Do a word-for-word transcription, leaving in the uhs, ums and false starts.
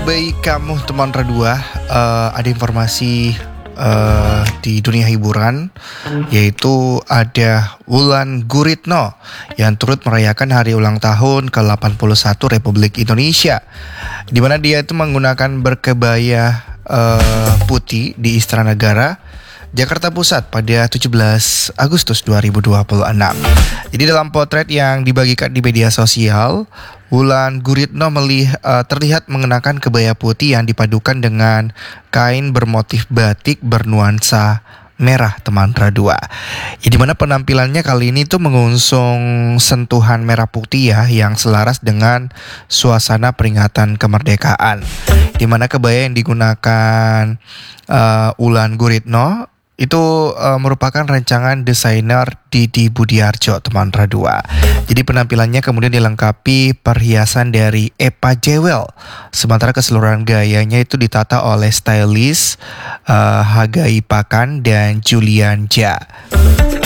baik kamu teman Radua, uh, ada informasi uh, di dunia hiburan, yaitu ada Wulan Guritno yang turut merayakan hari ulang tahun ke delapan puluh satu Republik Indonesia, di mana dia itu menggunakan berkebaya uh, putih di Istana Negara Jakarta Pusat pada tujuh belas Agustus dua ribu dua puluh enam. Jadi dalam potret yang dibagikan di media sosial, Wulan Guritno melih, uh, terlihat mengenakan kebaya putih yang dipadukan dengan kain bermotif batik bernuansa merah teman Radua. Ya, di mana penampilannya kali ini tuh mengusung sentuhan merah putih ya, yang selaras dengan suasana peringatan kemerdekaan. Di mana kebaya yang digunakan uh, Wulan Guritno itu uh, merupakan rancangan desainer Didi Budiarjo teman Radua. Jadi penampilannya kemudian dilengkapi perhiasan dari Epa Jewel, sementara keseluruhan gayanya itu ditata oleh stylist uh, Hagai Pakan dan Julian Ja.